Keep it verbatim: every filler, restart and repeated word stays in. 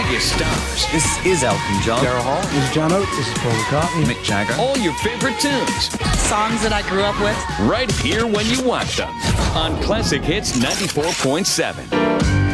biggest stars. This is Elton John. Daryl Hall. This is John Oates. This is Paul McCartney. Mick Jagger. All your favorite tunes. Songs that I grew up with. Right here when you want them. On Classic Hits ninety-four point seven.